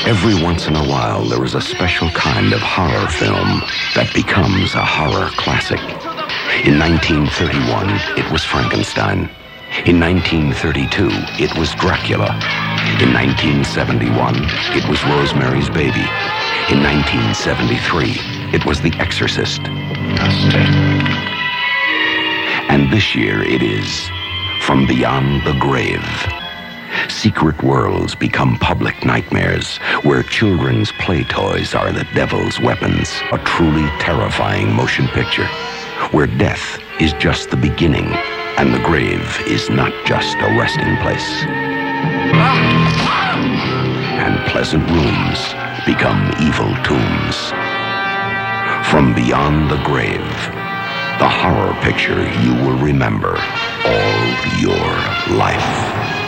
Every once in a while, there is a special kind of horror film that becomes a horror classic. In 1931, it was Frankenstein. In 1932, it was Dracula. In 1971, it was Rosemary's Baby. In 1973, it was The Exorcist. And this year it is From Beyond the Grave. Secret worlds become public nightmares, where children's play toys are the devil's weapons. A truly terrifying motion picture, where death is just the beginning, and the grave is not just a resting place. And pleasant rooms become evil tombs. From Beyond the Grave, the horror picture you will remember all your life.